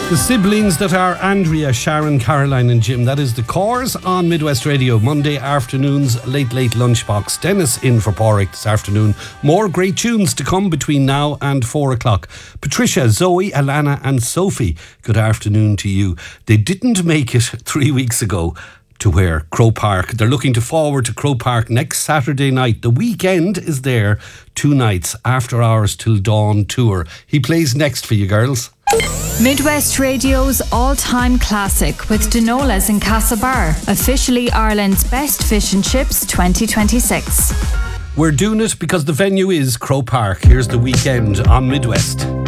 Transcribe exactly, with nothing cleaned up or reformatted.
The siblings that are Andrea, Sharon, Caroline and Jim. That is the Cores on Midwest Radio. Monday afternoon's Late Late Lunchbox. Dennis in for Porrick this afternoon. More great tunes to come between now and four o'clock. Patricia, Zoe, Alana and Sophie, good afternoon to you. They didn't make it three weeks ago to where Crow Park. They're looking to forward to Crow Park next Saturday night. The weekend is there. Two nights, after hours till dawn tour. He plays next for you girls. Midwest Radio's all-time classic with Denolas in Castlebar, officially Ireland's best fish and chips twenty twenty-six. We're doing it because the venue is Crow Park. Here's the weekend on Midwest.